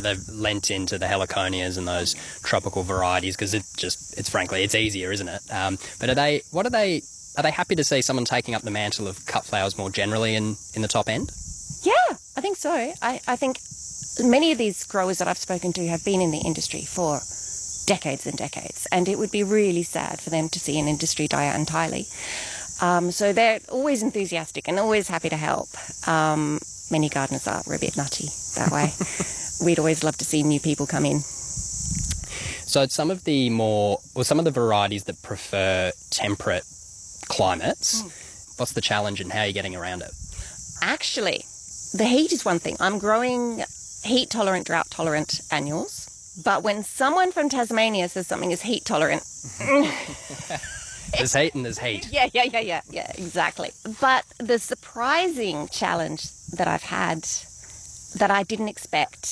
they've lent into the heliconias and those tropical varieties because it's frankly, it's easier, isn't it? But are they happy to see someone taking up the mantle of cut flowers more generally in the top end? Yeah, I think so. I think many of these growers that I've spoken to have been in the industry for decades and decades, and it would be really sad for them to see an industry die out entirely. So they're always enthusiastic and always happy to help. Many gardeners are. We're a bit nutty that way. We'd always love to see new people come in. So some of the varieties that prefer temperate climates, what's the challenge and how are you getting around it? Actually, the heat is one thing. I'm growing heat-tolerant, drought-tolerant annuals. But when someone from Tasmania says something is heat-tolerant... There's heat and there's heat. Yeah, exactly. But the surprising challenge that I've had that I didn't expect